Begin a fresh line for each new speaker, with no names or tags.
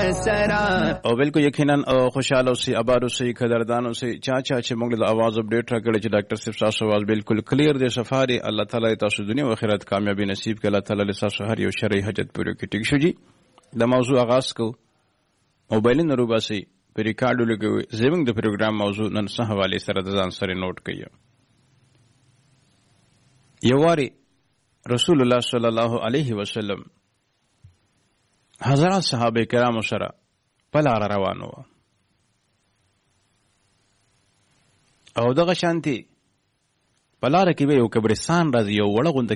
او بالکل یقینا خوشاله اوسئ آباد اوسئ قدردان اوسئ چا چې موږ له आवाज اپډیټ راکړی چې ډاکټر صاحب تاسو आवाज بالکل کلیر دی سفاري الله تعالی تاسو دنیا او آخرت کامیابی نصیب کړي الله تعالی تاسو هر یو شرعي حاجت پوره کړي ټیک شو جی د موضوع آغاز کو موبایل نه روباسي په ریکارډ لګوي زموږ د پروګرام موضوع نن څه حواله سره د ځان سره نوٹ کړئ یواري رسول الله صلی الله علیه وسلم حضرات صحابه کرام سره په لار روانو او دغه شانتي په لار کې به یو قبرستان راځي یو وړه غونډه